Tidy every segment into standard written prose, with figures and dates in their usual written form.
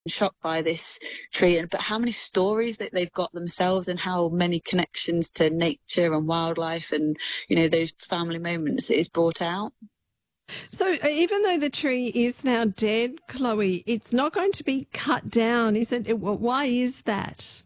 shocked by this tree, but how many stories that they've got themselves and how many connections to nature and wildlife and, those family moments that is brought out. So even though the tree is now dead, Chloe, it's not going to be cut down, is it? Why is that?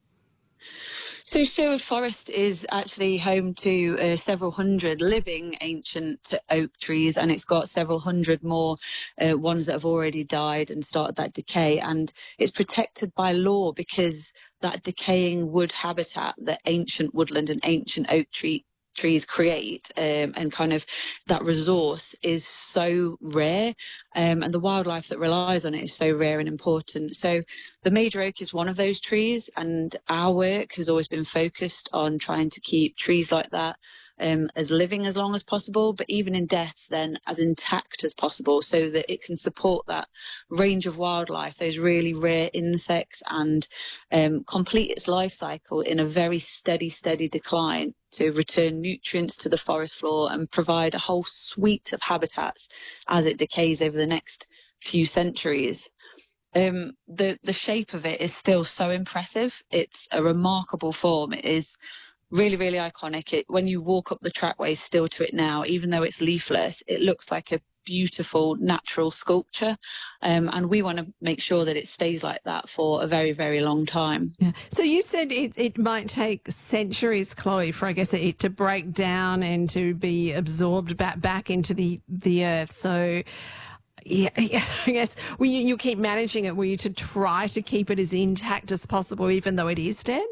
So Sherwood Forest is actually home to several hundred living ancient oak trees, and it's got several hundred more ones that have already died and started that decay. And it's protected by law because that decaying wood habitat that ancient woodland and ancient oak trees create, and kind of that resource is so rare, and the wildlife that relies on it is so rare and important. So the major oak is one of those trees, and our work has always been focused on trying to keep trees like that as living as long as possible, but even in death then as intact as possible, so that it can support that range of wildlife, those really rare insects, and complete its life cycle in a very steady decline to return nutrients to the forest floor and provide a whole suite of habitats as it decays over the next few centuries. The shape of it is still so impressive. It's a remarkable form. It is really iconic. When you walk up the trackway still to it now, even though it's leafless, it looks like a beautiful natural sculpture, and we want to make sure that it stays like that for a very long time. Yeah. So you said it might take centuries, Chloe, for I guess it to break down and to be absorbed back into the earth. So yeah, I guess you keep managing it, will you, to try to keep it as intact as possible even though it is dead?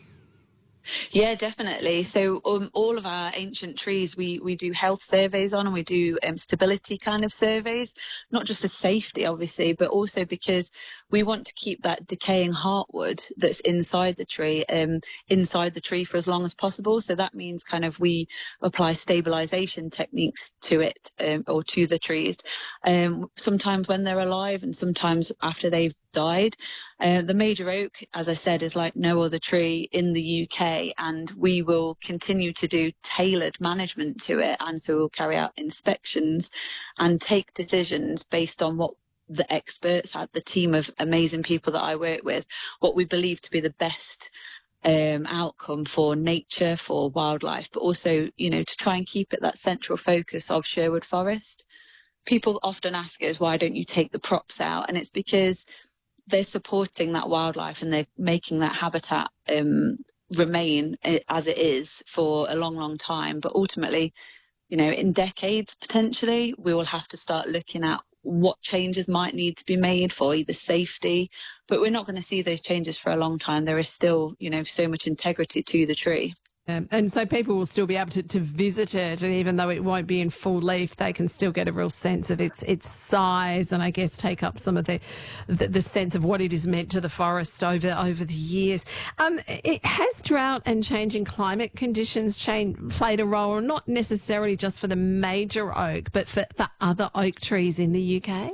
Yeah, definitely. So all of our ancient trees, we do health surveys on, and we do stability kind of surveys, not just for safety, obviously, but also because we want to keep that decaying heartwood that's inside the tree for as long as possible. So that means kind of we apply stabilization techniques to it, or to the trees, sometimes when they're alive and sometimes after they've died. The major oak, as I said, is like no other tree in the UK, and we will continue to do tailored management to it. And so we'll carry out inspections and take decisions based on what the experts at the team of amazing people that I work with, what we believe to be the best outcome for nature, for wildlife, but also, to try and keep it that central focus of Sherwood Forest. People often ask us, why don't you take the props out? And it's because they're supporting that wildlife and they're making that habitat remain as it is for a long time. But ultimately, in decades, potentially, we will have to start looking at what changes might need to be made for either safety, but we're not going to see those changes for a long time. There is still, so much integrity to the tree. And so people will still be able to visit it, and even though it won't be in full leaf, they can still get a real sense of its size, and I guess take up some of the sense of what it has meant to the forest over the years. It has drought and changing climate conditions played a role, not necessarily just for the major oak, but for other oak trees in the UK?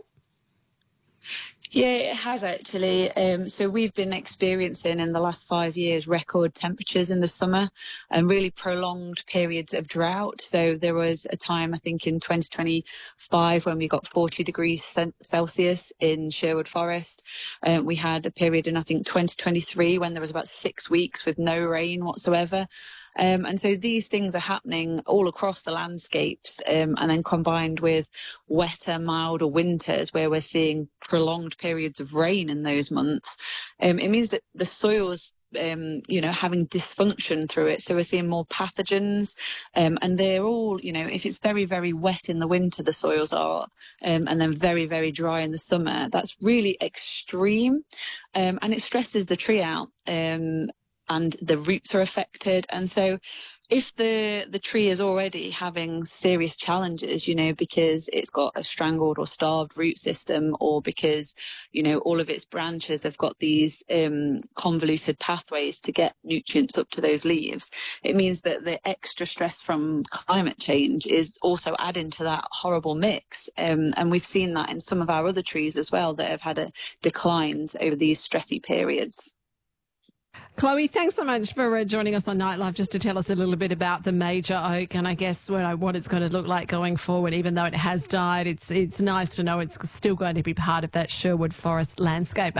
Yeah, it has actually. So we've been experiencing in the last 5 years record temperatures in the summer and really prolonged periods of drought. So there was a time, I think in 2025, when we got 40 degrees Celsius in Sherwood Forest. We had a period in, I think, 2023 when there was about 6 weeks with no rain whatsoever. And so these things are happening all across the landscapes, and then combined with wetter, milder winters where we're seeing prolonged periods of rain in those months, it means that the soil's having dysfunction through it. So we're seeing more pathogens, and they're all, if it's very wet in the winter, the soils are, and then very dry in the summer, that's really extreme, and it stresses the tree out. And the roots are affected. And so if the tree is already having serious challenges, because it's got a strangled or starved root system, or because, all of its branches have got these convoluted pathways to get nutrients up to those leaves, it means that the extra stress from climate change is also adding to that horrible mix. And we've seen that in some of our other trees as well that have had declines over these stressy periods. Chloe, thanks so much for joining us on Nightlife, just to tell us a little bit about the major oak and I guess what it's going to look like going forward. Even though it has died, it's nice to know it's still going to be part of that Sherwood Forest landscape.